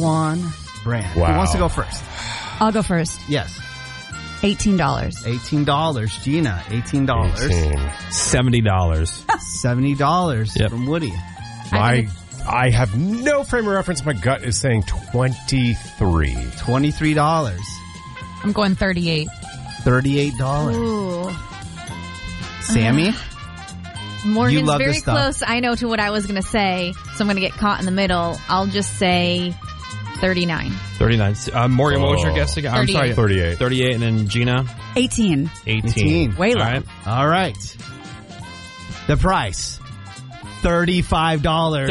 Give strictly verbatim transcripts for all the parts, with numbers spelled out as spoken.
One brand. Wow. Who wants to go first? I'll go first. Yes. eighteen dollars. eighteen dollars. Gina, eighteen dollars. eighteen. seventy dollars. seventy dollars Yep. from Woody. My, I have no frame of reference. My gut is saying twenty-three. twenty-three dollars. I'm going thirty-eight. thirty-eight dollars. Ooh. Sammy? Morgan's You love very this stuff. close, I know, to what I was going to say, so I'm going to get caught in the middle. I'll just say thirty-nine. thirty-nine. Uh, Morgan, what was your Oh. guess again? I'm sorry. thirty-eight. thirty-eight, and then Gina? eighteen. eighteen. eighteen. Way low. All right. All right. The price. thirty-five dollars.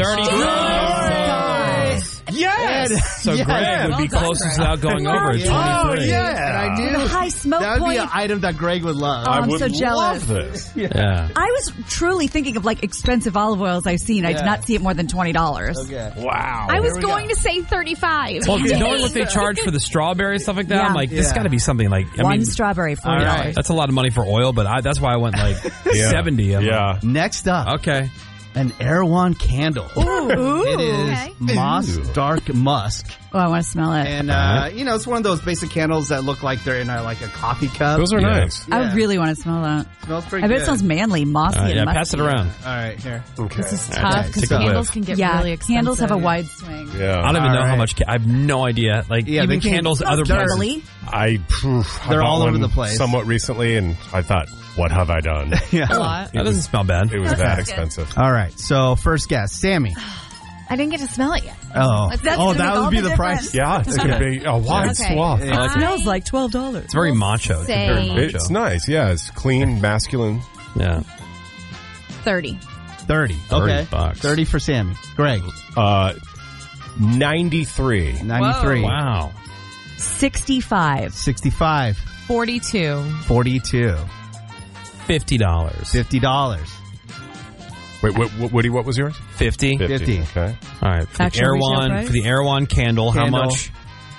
Yes! So Yes. Greg would be Well done, closest Greg. without going over at Oh, twenty-three. yeah. I knew. The high smoke That would point. be an item that Greg would love. Oh, I I'm would so jealous. love this. Yeah. I was truly thinking of like expensive olive oils I've seen. I Yeah. did not see it more than twenty dollars. Okay. Wow. I was we going go. to say thirty-five. Well, knowing what they charge for the strawberry and stuff like that, Yeah. I'm like, this Yeah. got to be something like, I One mean, strawberry, forty dollars. All right. that's a lot of money for oil, but I, that's why I went like Yeah. seventy. I'm Yeah. Next up, like, okay. an Erewhon candle. Ooh. It is Okay. Moss Ooh. Dark Musk. Oh, I want to smell it. And, uh, you know, it's one of those basic candles that look like they're in a, like a coffee cup. Those are Yeah. nice. I Yeah. really want to smell that. Smells pretty I bet good. it smells manly, mossy, Uh, and yeah, musky. pass it around. All right, here. Okay. This is Okay, tough because take a candles whiff. can get Yeah, really expensive. candles have a wide swing. Yeah. I don't even All know how right. much. Ca- I have no idea. Like, Yeah, even they can- candles, Smells other places. Kimberly. I, phew, I They're bought all over one the place. somewhat recently, and I thought, what have I done? Yeah. A lot. That doesn't smell bad. It was that expensive. All right, so first guess, Sammy. I didn't get to smell it yet. Oh, That's oh, gonna that make would all be the the price. Yeah, it's going to be a wide Okay. swath. Yeah. It smells like twelve dollars. It's very macho. It's say- very macho. It's nice. Yeah, it's clean, masculine. Yeah. thirty. Thirty. thirty Okay, bucks. thirty for Sammy. Greg, Uh, ninety-three. ninety-three. Wow. Sixty-five. Sixty-five. forty-two. Forty-two. Fifty dollars. Fifty dollars. Wait, what, what, Woody, what was yours? Fifty. Fifty. Okay. All right. For the Actual retail Erewhon, price? for the Erewhon candle, how Candle. much?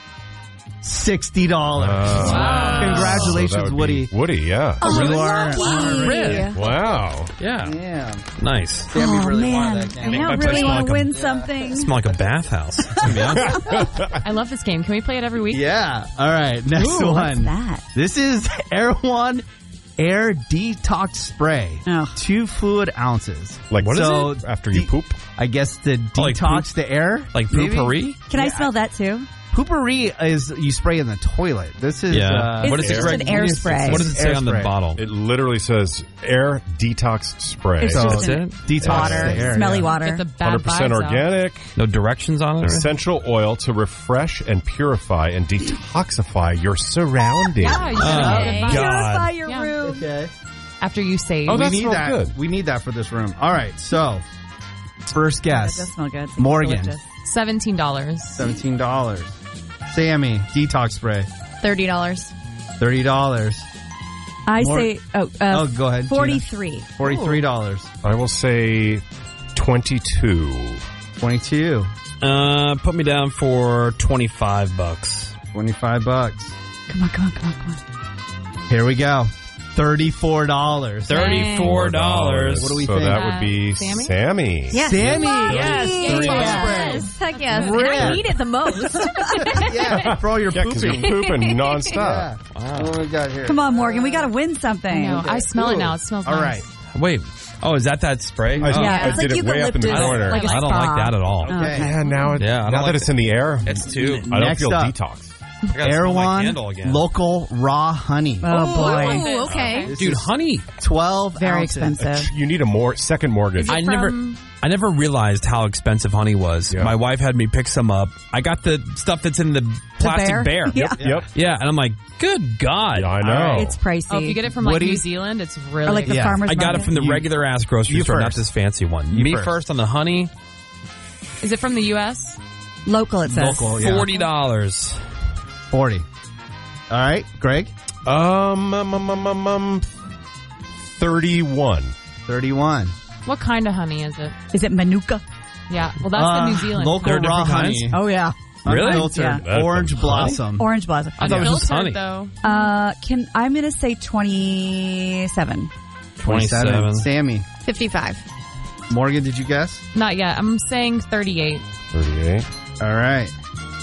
Sixty dollars. Oh. Wow. Congratulations, So that would Woody. be Woody, yeah. Oh, You are- lucky. Wow. Yeah. Yeah. Nice. Sammy Oh, really man. wanted that I candle. now My place really smell want like to a- win something. Smell like a bathhouse. To be honest. I love this game. Can we play it every week? Yeah. All right. Next Ooh, what's one. that? This is Erewhon Air Detox Spray. Oh. Two fluid ounces. Like, what is So, it? After you de- poop? I guess to Oh, like detox the air. Like maybe? poopery? Can I Yeah. smell that too? Poopery is you spray in the toilet. This is Yeah. uh, It's What is it, just Greg? an air spray. What does it say Air on the spray. bottle? It literally says air detox spray. It's So just an detox water, the air. smelly yeah. water. Get the bad one hundred percent vibes out. organic, No directions on it? Or essential oil to refresh and purify and detoxify your surroundings. Yeah, you Oh, should get God. Purify your Yeah. room. Okay. after you save. Oh, we that need smells that. good. We need that for this room. All right. So, first That guess. does smell good. It's Morgan. delicious. seventeen dollars. Seventeen dollars. Sammy, detox spray. Thirty dollars. Thirty dollars. I More- say, oh, uh, Oh, go ahead, Gina. forty-three. Forty-three dollars. I will say twenty-two. Twenty-two. Uh, put me down for twenty-five bucks. Twenty-five bucks. Come on, come on, come on, come on. Here we go. Thirty-four dollars. Thirty-four dollars. What do we so think? that would be Uh, Sammy? Sammy. Yes. Sammy. Yes. Three Yes. Heck yes. And Rip. I need it the most. Yeah, for all your Yeah, because you're pooping. pooping nonstop. Yeah. What we got here? Come on, Morgan. We got to win something. No, I smell it now. It smells All nice. right. Wait. Oh, is that that spray? I, Oh. Yeah, I it's did like it way up in the eucalyptus, corner. like a I don't spa. like that at all. Okay. yeah, now, it, Yeah, I don't now like that it's in the air, It's too. I don't Next feel up. detox. I gotta smell my candle Erewhon again. local raw honey. Oh, boy. Ooh, okay. This Dude, is honey. twelve Very ounces. expensive. You need a more second mortgage. Is it I never, from- I never realized how expensive honey was. Yeah. My wife had me pick some up. I got the stuff that's in the plastic bear? bear. Yeah. Yep. Yeah, and I'm like, good God. Yeah, I know. It's pricey. Oh, if you get it from like Woody? New Zealand, it's really or like the Yeah. farmer's I got it market. from the You- regular ass grocery you store, not first. this fancy one. You Me first. first on the honey, Is it from the U S? Local, it says. Local, yeah. forty dollars. Forty. All right, Greg. Um, um, um, um, um, um, thirty-one. Thirty-one. What kind of honey is it? Is it Manuka? Yeah, well, that's Uh, the New Zealand. local There are raw different honey. kinds? Oh, yeah. Really? Unfiltered. Yeah. That's Orange honey? blossom. Orange blossom. I thought it was just honey. Filtered, though. Uh, can I'm going to say twenty-seven. twenty-seven. Sammy. Fifty-five. Morgan, did you guess? Not yet. I'm saying thirty-eight. thirty-eight. All right.